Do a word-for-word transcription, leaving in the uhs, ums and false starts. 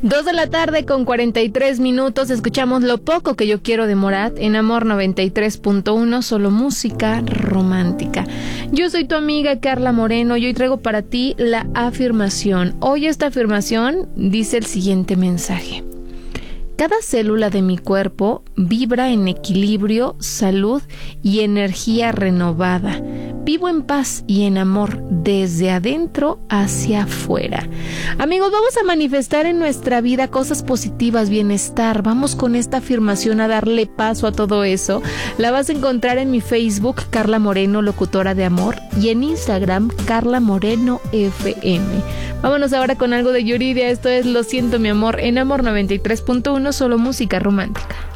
Dos de la tarde con cuarenta y tres minutos, escuchamos Lo Poco Que Yo Quiero de Morat en Amor noventa y tres punto uno, solo música romántica. Yo soy tu amiga Carla Moreno y hoy traigo para ti la afirmación. Hoy esta afirmación dice el siguiente mensaje. Cada célula de mi cuerpo vibra en equilibrio, salud y energía renovada. Vivo en paz y en amor desde adentro hacia afuera. Amigos, vamos a manifestar en nuestra vida cosas positivas, bienestar. Vamos con esta afirmación a darle paso a todo eso. La vas a encontrar en mi Facebook, Carla Moreno, locutora de amor, y en Instagram, Carla Moreno F M. Vámonos ahora con algo de Yuridia. Esto es Lo Siento Mi Amor en Amor noventa y tres punto uno, solo música romántica.